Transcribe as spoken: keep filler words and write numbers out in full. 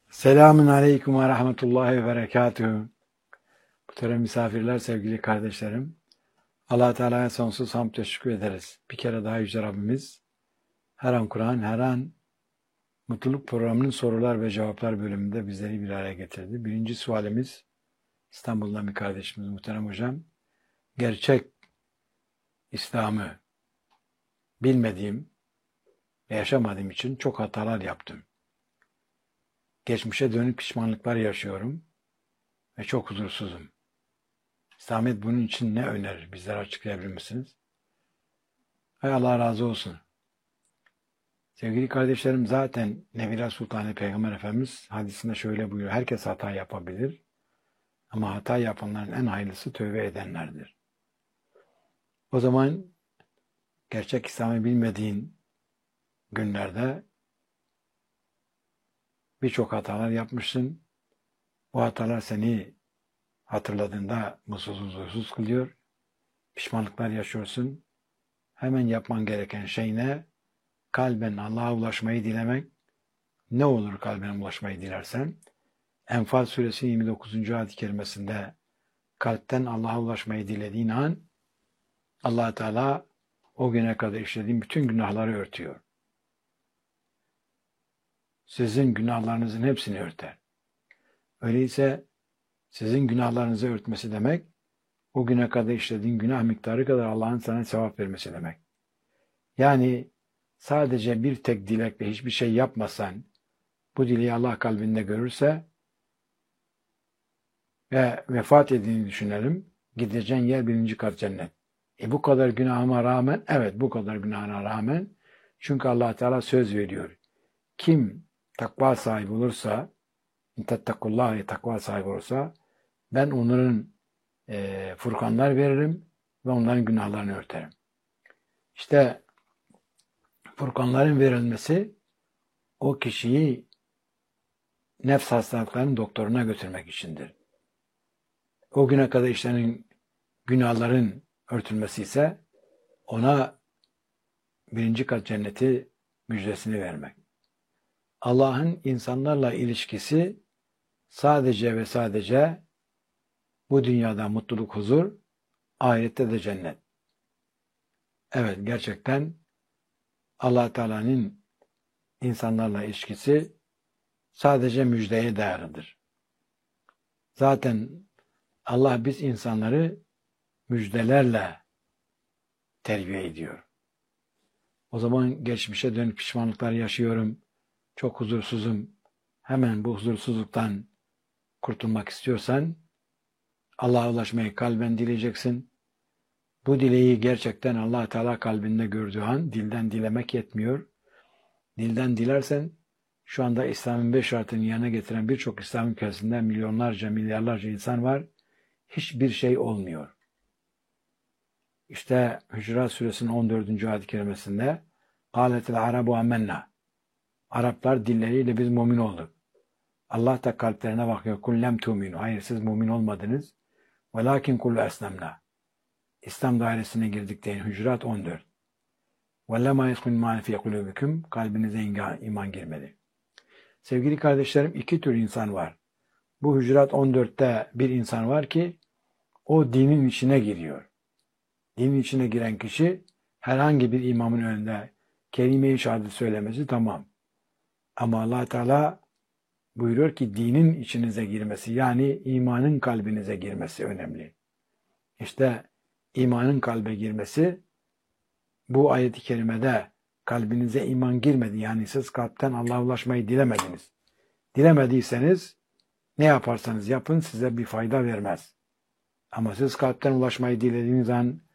Selamun Aleyküm ve Rahmetullahi ve Berekatuhu. Muhterem misafirler, sevgili kardeşlerim. Allah Teala'ya sonsuz hamd ve şükür ederiz. Bir kere daha Yüce Rabbimiz her an Kur'an, her an Mutluluk Programı'nın sorular ve cevaplar bölümünde bizleri bir araya getirdi. Birinci sualimiz İstanbul'dan bir kardeşimiz muhterem hocam. Gerçek İslam'ı bilmediğim ve yaşamadığım için çok hatalar yaptım. Geçmişe dönük pişmanlıklar yaşıyorum ve çok huzursuzum. İslamiyet bunun için ne önerir? Bizlere açıklayabilir misiniz? Hay Allah razı olsun. Sevgili kardeşlerim, zaten Nebiler Sultanı Peygamber Efendimiz hadisinde şöyle buyuruyor. Herkes hata yapabilir ama hata yapanların en hayırlısı tövbe edenlerdir. O zaman gerçek İslam'ı bilmediğin günlerde birçok hatalar yapmışsın. Bu hatalar seni hatırladığında mutsuz, huzursuz kılıyor. Pişmanlıklar yaşıyorsun. Hemen yapman gereken şey ne? Kalben Allah'a ulaşmayı dilemek. Ne olur kalben ulaşmayı dilersen? Enfal suresi yirmi dokuzuncu ayet-i kerimesinde kalpten Allah'a ulaşmayı dilediğin an Allah Teala o güne kadar işlediğin bütün günahları örtüyor. Sizin günahlarınızın hepsini örter. Öyleyse sizin günahlarınızı örtmesi demek, o güne kadar işlediğin günah miktarı kadar Allah'ın sana sevap vermesi demek. Yani sadece bir tek dilekle hiçbir şey yapmasan, bu dileği Allah kalbinde görürse ve vefat ettiğini düşünelim, gideceğin yer birinci kat cennet. E bu kadar günahıma rağmen, evet bu kadar günahına rağmen, çünkü Allah Teala söz veriyor. Kim takva sahibi olursa, tettequllahi takva sahibi olursa, ben onların e, furkanlar veririm ve onların günahlarını örterim. İşte furkanların verilmesi o kişiyi nefs hastalıklarının doktoruna götürmek içindir. O güne kadar işlenen günahların örtülmesi ise ona birinci kat cenneti müjdesini vermek. Allah'ın insanlarla ilişkisi sadece ve sadece bu dünyada mutluluk, huzur, ahirette de cennet. Evet, gerçekten Allah Teala'nın insanlarla ilişkisi sadece müjdeye dayalıdır. Zaten Allah biz insanları müjdelerle terbiye ediyor. O zaman geçmişe dönük pişmanlıklar yaşıyorum, çok huzursuzum, hemen bu huzursuzluktan kurtulmak istiyorsan Allah'a ulaşmayı kalben dileyeceksin. Bu dileği gerçekten Allah Teala kalbinde gördüğü an dilden dilemek yetmiyor. Dilden dilersen şu anda İslam'ın beş şartını yerine getiren birçok İslam ülkesinde milyonlarca, milyarlarca insan var. Hiçbir şey olmuyor. İşte Hücurat Suresinin on dördüncü ayet-i kerimesinde قَالَتِ الْعَرَبُ اَمَّنَّا Araplar dilleriyle biz mümin olduk. Allah da kalplerine bakıyor. قُلْ لَمْ تُؤْمِنُوا Hayır siz mümin olmadınız. وَلَاكِنْ قُلْ أَسْلَمْنَا İslam dairesine girdik deyin. Hücurat on dört. وَلَّمَا يَسْكُنْ مَا فِي قُلُوبِكُمْ Kalbinize iman girmedi. Sevgili kardeşlerim, iki tür insan var. Bu Hücurat on dörtte bir insan var ki o dinin içine giriyor. Dinin içine giren kişi herhangi bir imamın önünde kelime-i şehadet söylemesi tamam. Ama Allah Teala buyuruyor ki dinin içinize girmesi, yani imanın kalbinize girmesi önemli. İşte imanın kalbe girmesi bu ayet-i kerimede kalbinize iman girmedi. Yani siz kalpten Allah'a ulaşmayı dilemediniz. Dilemediyseniz ne yaparsanız yapın size bir fayda vermez. Ama siz kalpten ulaşmayı dilediğiniz an